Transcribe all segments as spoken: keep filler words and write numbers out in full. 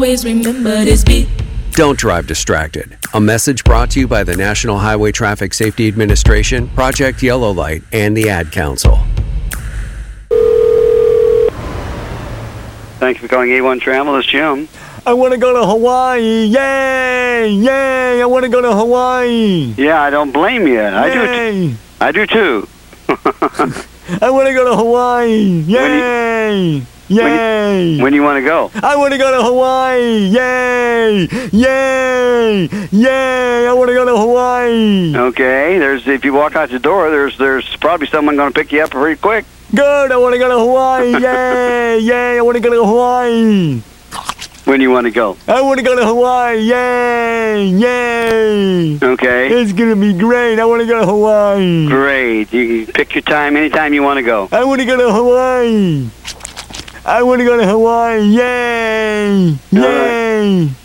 Always remember this beat. Don't drive distracted. A message brought to you by the National Highway Traffic Safety Administration, Project Yellow Light, and the Ad Council. Thank you for calling A one Travel. This is Jim. I want to go to Hawaii. Yay! Yay! I want to go to Hawaii. Yeah, I don't blame you. I do. T- I do too. I want to go to Hawaii. Yay! Yay! When do you want to go? I want to go to Hawaii. Yay! Yay! Yay! I want to go to Hawaii. Okay. There's if you walk out the door, there's there's probably someone going to pick you up pretty quick. Good. I want to go to Hawaii. Yay! Yay! I want to go to Hawaii. When do you want to go? I want to go to Hawaii. Yay! Yay! Okay. It's going to be great. I want to go to Hawaii. Great. You can pick your time anytime you want to go. I want to go to Hawaii. I want to go to Hawaii. Yay! Yay! Right.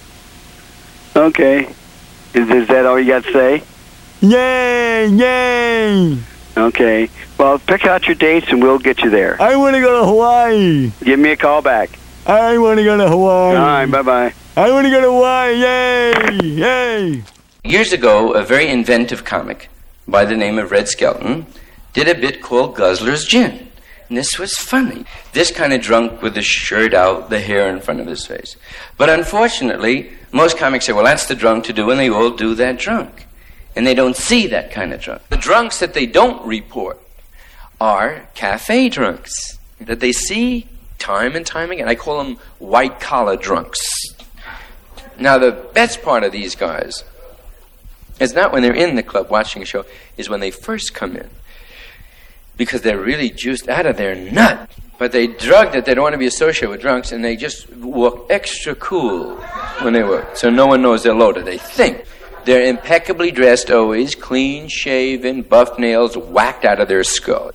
Okay. Is, is that all you got to say? Yay! Yay! Okay. Well, pick out your dates and we'll get you there. I want to go to Hawaii. Give me a call back. I want to go to Hawaii. All right, bye-bye. I want to go to Hawaii. Yay! Yay! Years ago, a very inventive comic by the name of Red Skelton did a bit called Guzzler's Gin. And this was funny. This kind of drunk with the shirt out, the hair in front of his face. But unfortunately, most comics say, well, that's the drunk to do, and they all do that drunk. And they don't see that kind of drunk. The drunks that they don't report are cafe drunks that they see time and time again. I call them white-collar drunks. Now, the best part of these guys is not when they're in the club watching a show, is when they first come in. Because they're really juiced out of their nut. But they drugged it, they don't want to be associated with drunks, and they just walk extra cool when they work. So no one knows they're loaded. They think. They're impeccably dressed always, clean shaven, buff nails, whacked out of their skull.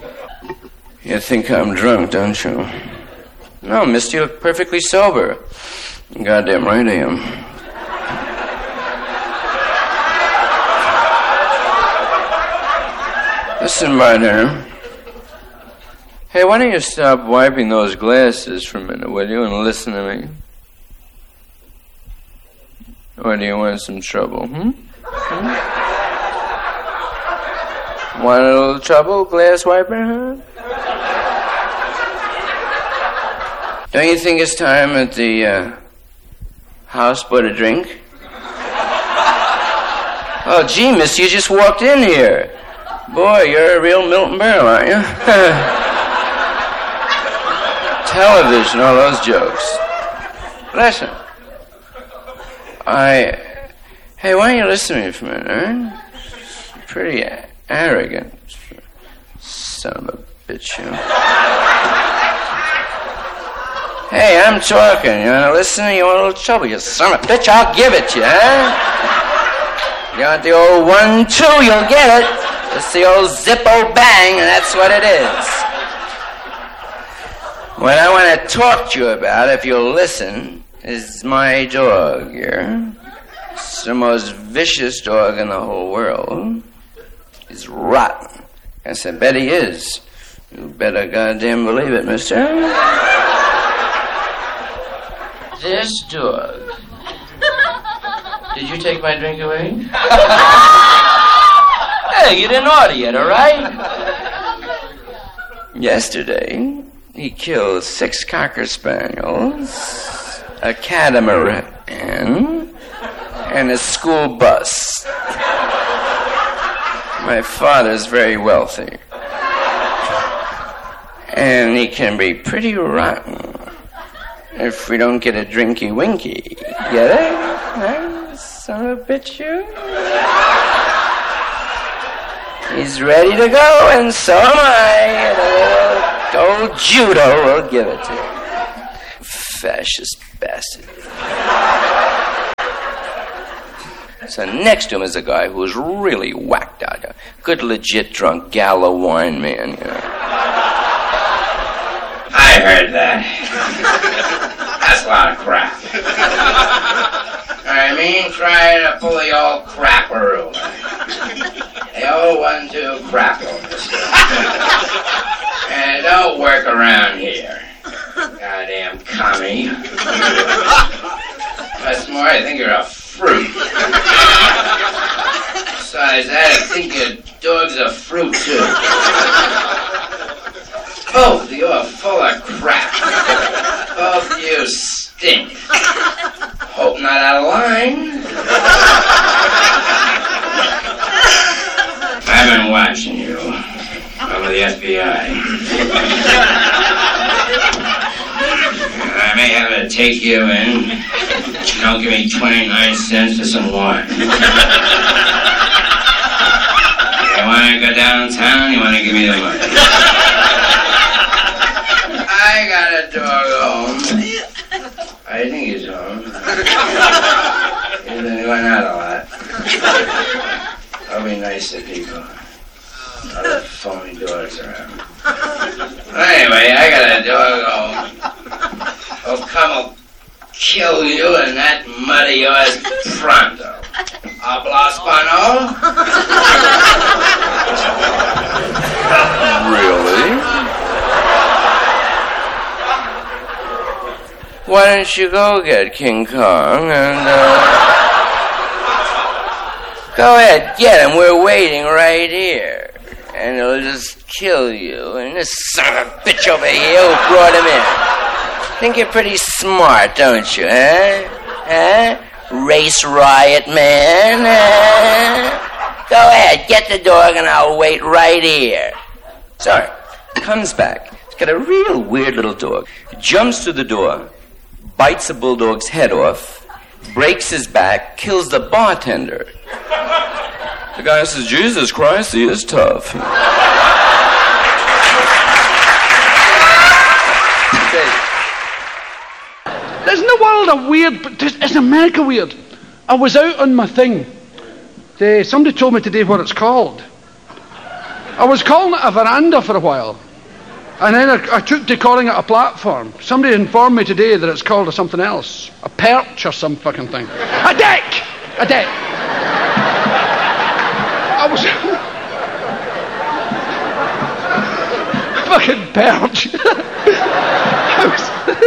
You think I'm drunk, don't you? No, mister, you're perfectly sober. Goddamn right I am. Listen, partner. Hey, why don't you stop wiping those glasses for a minute, will you, and listen to me? Or do you want some trouble, hmm? hmm? Want a little trouble, glass wiper, huh? Don't you think it's time at the uh, house bought a drink? Oh, gee, miss, you just walked in here. Boy, you're a real Milton Berle, aren't you? Television, all those jokes. Listen. I... Hey, why don't you listen to me for a minute, huh? You're pretty arrogant. Son of a bitch, you know. Hey, I'm talking. You want to listen? You want a little trouble? You son of a bitch, I'll give it to you, huh? You want the old one, two, you'll get it. It's the old Zippo bang, and that's what it is. What I want to talk to you about, if you'll listen, is my dog here. It's the most vicious dog in the whole world. He's rotten. I said, bet he is. You better goddamn believe it, mister. This dog. Did you take my drink away? Hey, you didn't order yet, all right? Yesterday, he killed six Cocker Spaniels, a catamaran, and a school bus. My father's very wealthy. And he can be pretty rotten if we don't get a drinky winky. Get it? Huh? Son of a bitch, you? He's ready to go, and so am I. And a little old judo will give it to him. Fascist bastard. So next to him is a guy who's really whacked out. A good, legit drunk Gallo wine man, you know. I heard that. That's a lot of crap. I mean, try to pull the old crapperoo. The old one, two crapper. And it don't work around here. Goddamn commie. anymore. I think you're a fruit. Besides that, I think your dog's a fruit, too. Both of you are full of crap. Both of you stink. Hope not out of line. I've been watching you. I'm with the F B I. I may have to take you in. You don't give me twenty-nine cents for some wine. You want to go downtown? You want to give me the money? I got a dog home. I think he's home. He's been going out a lot. I'll be nice to people. Other phony dogs around. Anyway, I got a dog home. He'll come and kill you in that mud of yours pronto. Habla Spano? Really? Why don't you go get King Kong and, uh... go ahead, get him. We're waiting right here. And he'll just kill you. And this son of a bitch over here who brought him in. Think you're pretty smart, don't you, huh? Huh? Race riot man, huh? Go ahead, get the dog and I'll wait right here. Sorry. Comes back. He's got a real weird little dog. Jumps through the door, bites the bulldog's head off, breaks his back, kills the bartender. The guy says, Jesus Christ, he is tough. Isn't the world a weird, but isn't America weird? I was out on my thing. They, somebody told me today what it's called. I was calling it a veranda for a while. And then I, I took to calling it a platform. Somebody informed me today that it's called a something else. A perch or some fucking thing. A deck! A deck! I was... fucking perch. I was...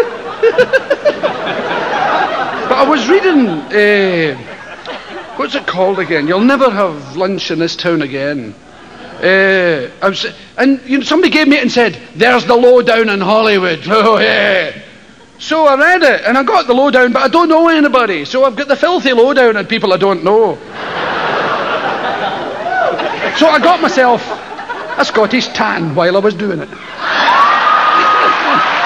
But I was reading, uh, what's it called again? You'll never have lunch in this town again. Uh, I was, and you know, somebody gave me it and said, there's the lowdown in Hollywood. Oh, yeah. So I read it, and I got the lowdown, but I don't know anybody. So I've got the filthy lowdown on people I don't know. So I got myself a Scottish tan while I was doing it.